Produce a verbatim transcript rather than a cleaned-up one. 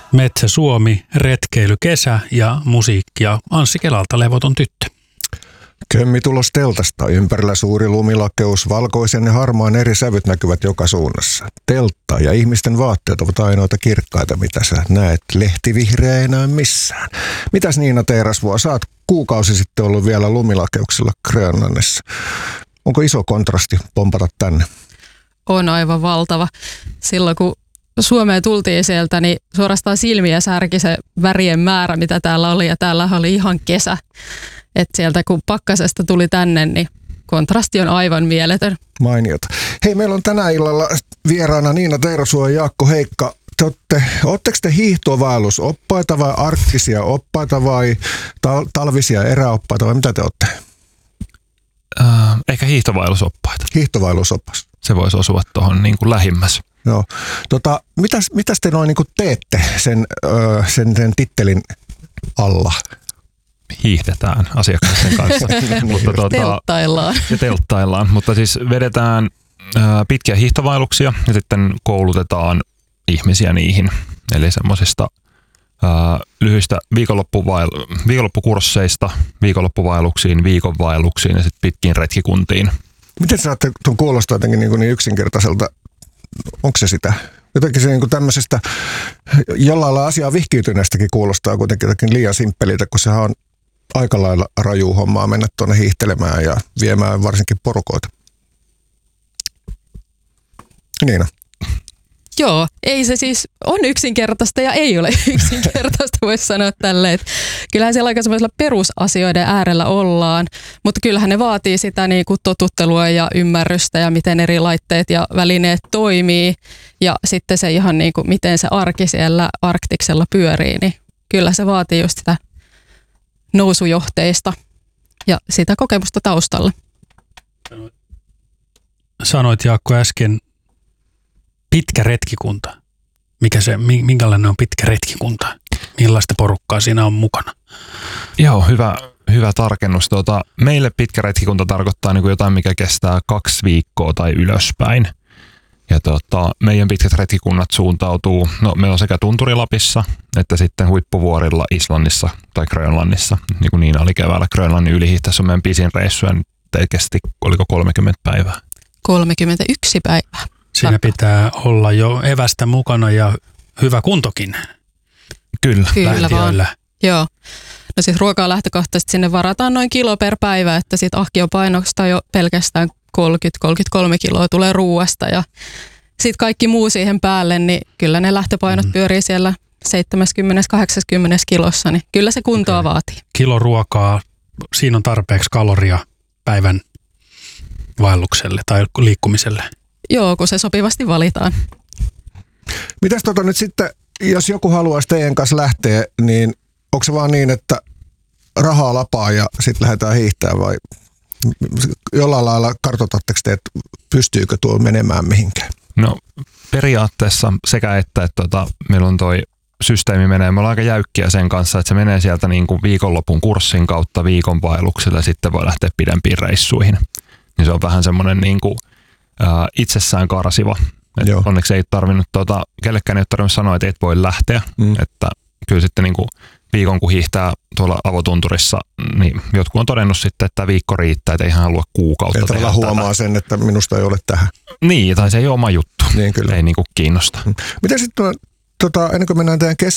Metsä Suomi, retkeily, kesä ja musiikkia. Anssi Kelalta Levoton tyttö. Kömmi tulos teltasta. Ympärillä suuri lumilakeus, valkoisen ja harmaan eri sävyt näkyvät joka suunnassa. Teltta ja ihmisten vaatteet ovat ainoita kirkkaita, mitä sä näet. Lehtivihreä ei näy missään. Mitäs Niina Teerasvuo, sä oot kuukausi sitten ollut vielä lumilakeuksella Grönlannissa. Onko iso kontrasti pompata tänne? On aivan valtava. Silloin kun Suomeen tultiin sieltä, niin suorastaan silmiä särki se värien määrä, mitä täällä oli. Ja täällä oli ihan kesä. Et sieltä kun pakkasesta tuli tänne, niin kontrasti on aivan mieletön. Mainiota. Hei, meillä on tänä illalla vieraana Niina Teerasvuo ja Jaakko Heikka. Te olette, ootteko te hiihtovaellusoppaita vai arktisia oppaita vai tal- talvisia eräoppaita vai mitä te olette? Äh, ehkä hiihtovaellusoppaita. Hiihtovaellusoppas. Se voisi osua tuohon niin kuin lähimmäs. Joo. Tota, mitäs, mitäs te noin niin kuin teette sen, öö, sen, sen tittelin alla? Hiihdetään asiakkaiden kanssa. Mutta tuota, telttaillaan. Ja telttaillaan. Mutta siis vedetään ää, pitkiä hiihtovaelluksia ja sitten koulutetaan ihmisiä niihin. Eli semmoisista ää, lyhyistä viikonloppuvael- viikonloppukursseista viikonloppuvaelluksiin, viikonvaelluksiin ja sitten pitkiin retkikuntiin. Miten saatte, tuon kuulostaa jotenkin niin, niin yksinkertaiselta, onko se sitä? Jotenkin se niin tämmöisestä jollain lailla asiaa vihkiytyneestäkin kuulostaa kuitenkin jotenkin liian simppeliltä, kun sehän on aika lailla rajuu hommaa mennä tuonne hiihtelemään ja viemään varsinkin porukoita. Niina. Joo, ei se siis on yksinkertaista ja ei ole yksinkertaista, voisi sanoa tälleen. Että kyllähän siellä aika semmoisilla perusasioiden äärellä ollaan, mutta kyllähän ne vaatii sitä niin kuin totuttelua ja ymmärrystä ja miten eri laitteet ja välineet toimii. Ja sitten se ihan niin kuin miten se arki siellä Arktiksella pyörii, niin kyllä se vaatii just sitä nousujohteista ja sitä kokemusta taustalla. Sanoit Jaakko äsken pitkä retkikunta. Mikä se, minkälainen on pitkä retkikunta? Millaista porukkaa siinä on mukana? Joo, hyvä, hyvä tarkennus. Tuota, meille pitkä retkikunta tarkoittaa niin kuin jotain, mikä kestää kaksi viikkoa tai ylöspäin. Ja tuota, meidän pitkät retkikunnat suuntautuu, no meillä on sekä Tunturilapissa että sitten huippuvuorilla Islannissa tai Grönlannissa. Niin kuin Niina oli keväällä Grönlannin ylihiihtäessä on meidän pisin reissu ja nyt kesti, oliko kolmekymmentä päivää? kolmekymmentäyksi päivää. Siinä pitää olla jo evästä mukana ja hyvä kuntokin. Kyllä. Kyllä vaan. Joo. No siis ruokaa lähtökohtaisesti sinne varataan noin kilo per päivä, että sit ahkiopainoksesta jo pelkästään kolmekymmentä kolmekymmentäkolme kiloa tulee ruuasta ja sitten kaikki muu siihen päälle, niin kyllä ne lähtöpainot mm. pyörii siellä seitsemänkymmentä kahdeksankymmentä kilossa, niin kyllä se kuntoa okay. vaatii. Kilo ruokaa, siinä on tarpeeksi kaloria päivän vaellukselle tai liikkumiselle. Joo, kun se sopivasti valitaan. Mitäs tota nyt sitten, jos joku haluaisi teidän kanssa lähteä, niin onko se vaan niin, että rahaa lapaa ja sitten lähdetään hiihtämään vai jollain lailla kartoitatteko te, että pystyykö tuo menemään mihinkään? No periaatteessa sekä että, että tota, meillä on toi systeemi menee, me ollaan aika jäykkiä sen kanssa, että se menee sieltä niin kuin viikonlopun kurssin kautta viikonvaellukselle ja sitten voi lähteä pidempiin reissuihin. Niin se on vähän semmoinen niin kuin ää, itsessään karsiva. Onneksi ei tarvinnut, tuota, kellekään ei ole tarvinnut sanoa, että et voi lähteä. Mm. Että kyllä sitten niin kuin viikon kun hiihtää tuolla avotunturissa, niin jotkut on todennut sitten, että viikko riittää, että ei ihan halua kuukautta tehdä tätä. Huomaa sen, että minusta ei ole tähän. Niin, tai se ei ole oma juttu. Niin, kyllä. Ei niin kuin kiinnosta. Miten sitten, tota, ennen kuin mennään teidän